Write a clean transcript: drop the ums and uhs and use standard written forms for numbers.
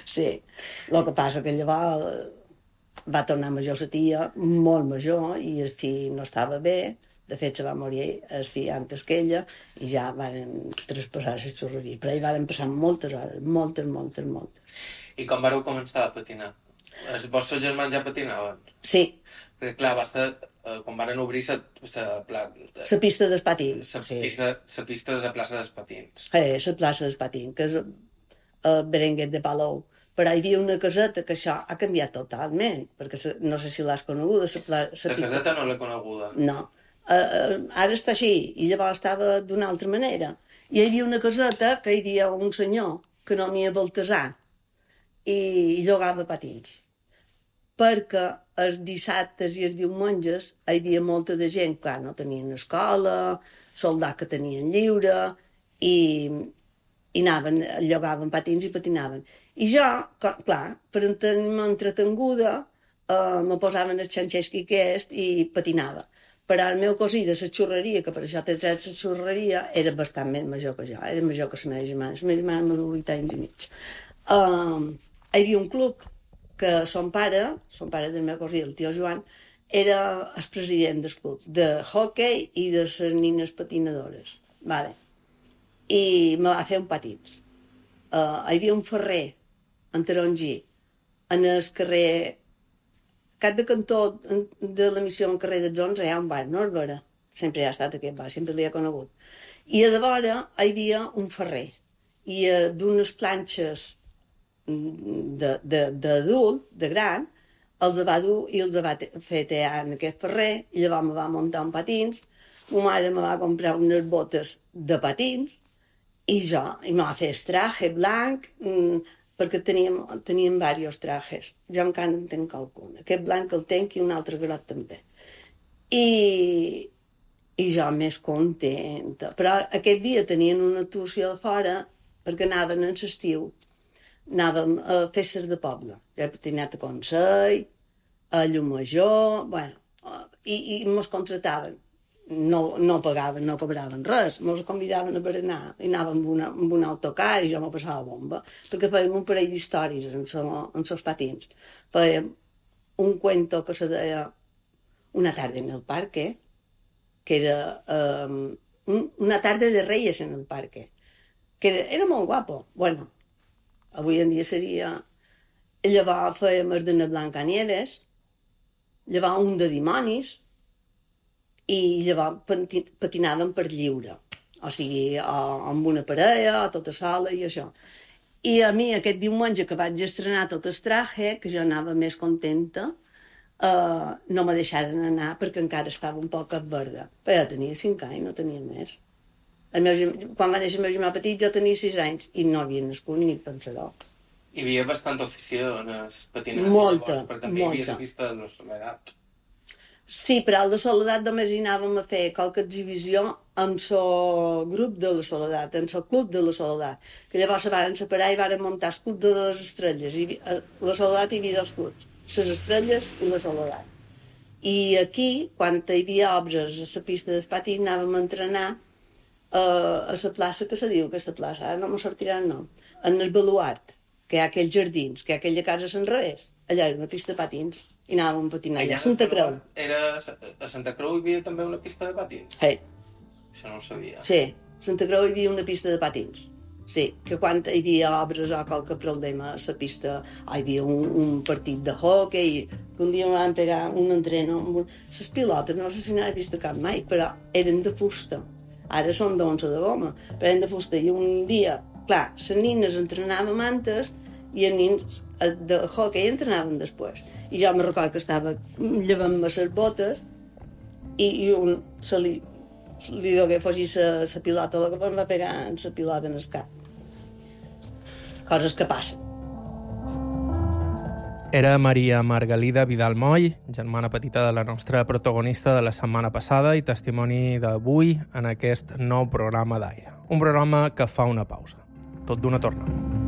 Sí, el que passa que llavors va tornar major la tia, molt major, i el fill no estava bé. De fet, se va morir el fill antes que ella i ja van traspassar la xurreria. Però hi van passar moltes hores, moltes. I com vareu començar a patinar? Els vostres germans ja patinaven? Sí. Perquè, clar, va estar, quan van obrir la pista dels patins. La pista de la plaça dels patins. La plaça dels patins, que és Berenguer de Palou. Però hi havia una caseta que això ha canviat totalment, perquè no sé si l'has coneguda. La caseta no l'he coneguda. No. Ara està així, i llavors estava d'una altra manera. I hi havia una caseta que hi havia un senyor que no m'hi Baltasar i llogava patins. Perquè els dissabtes i els diumenges hi havia molta de gent, clar, no tenien escola, soldats que tenien lliure, i anaven, llogaven patins i patinaven. I jo, clar, per tenir-me entretenguda, me posaven el xanxesqui aquest i patinava. Però el meu cosí de la xurreria, que per això té tret la xurreria, era bastant més major que jo, era major que la meva germana. La meva germana m'ha dut 8 anys i mig. Hi havia un club que son pare del meu cosí, el tio Joan, era el president del club de hockey i de les nines patinadores. Vale. I me va fer un patins. Hi havia un ferrer en Tarongí, en el carrer cap de cantó de la missió en carrer dels 11 hi ha un bar, Norbera. Sempre hi ha estat aquest bar, sempre l'hi he conegut. I a davora hi havia un ferrer. I d'unes planxes d'adult, de gran, els va dur i els va fer tear en aquest ferrer, i llavors me va muntar un patins, ma mare me va comprar unes botes de patins, i me va fer el traje blanc, perquè teníem diversos trajes. Jo encara en tenc algun. Aquest blanc el tenc i un altre groc també. I jo més contenta. Però aquest dia tenien una actuació de fora perquè anaven en l'estiu. Anàvem a festes de poble. Ja he patinat a Consell, a Llumajor, i mos contrataven. No pagaven, no cobraven res, ens convidaven a berenar i anàvem amb un autocar i jo m'ho passava bomba, perquè fèiem un parell d'històries en els patins. Fèiem un cuento que se deia Una tarde en el parque, que era una tarde de reyes en el parque, que era molt guapo. Bueno, avui en dia seria... Llavors fèiem el de Blancanieves, llavors un de dimonis, i llavors patinàvem per lliure, o sigui, amb una parella, o tota sola i això. I a mi aquest diumenge que vaig estrenar tot el traje, que jo anava més contenta, no me deixaren anar perquè encara estava un poc verda. Però jo tenia 5 anys, no tenia més. Quan va néixer el meu germà petit jo tenia 6 anys i no havia nascut ni pensarò. Hi havia bastant afició en el patinatge. Molta, llavors, perquè també hi havia la pista de la Soledat. Sí, però al de Soledat només hi anàvem a fer qualque exhibició amb el grup de la Soledat, amb el club de la Soledat, que llavors se van separar i van muntar el club de les estrelles. A la Soledat hi havia 2 clubs, les estrelles i la Soledat. I aquí, quan hi havia obres a la pista de patí, anàvem a entrenar a la plaça que se diu, aquesta plaça, ara no me sortirà el nom, en el Baluart, que hi ha aquells jardins, que hi ha aquella casa sense res, allà hi ha una pista de patins. I anàvem a patinar allà, a Santa Creu. A Santa Creu hi havia també una pista de patins? Sí. Això no ho sabia. Sí, a Santa Creu hi havia una pista de patins. Sí, que quan hi havia obres o qualque problema a la pista, hi havia un partit de hockey, que un dia me van pegar un entreno amb les pilotes, no sé si n'he vist cap mai, però eren de fusta. Ara són d'11 de goma, però eren de fusta. I un dia, clar, les nines entrenaven antes i els nins de hockey entrenaven després. I jo me recordo que estava llevant-me les botes i un se li degué fugir la pilota, la que em va pegar en la pilota en el cap. Coses que passen. Era Maria Margalida Vidal Moll, germana petita de la nostra protagonista de la setmana passada i testimoni d'avui en aquest nou programa d'Aire. Un programa que fa una pausa. Tot d'una tornada.